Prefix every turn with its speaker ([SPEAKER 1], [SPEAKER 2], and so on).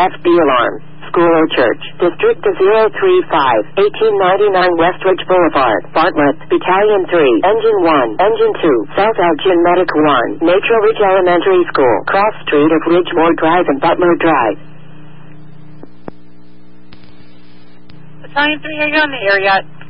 [SPEAKER 1] FB alarm. School or church. District 035, 1899 Westridge Boulevard, Bartlett, Battalion 3, Engine 1, Engine 2, South Elgin Medic 1, Nature Ridge Elementary School, cross street of Ridgemore Drive and Butler Drive.
[SPEAKER 2] Battalion 3, are you on the air yet?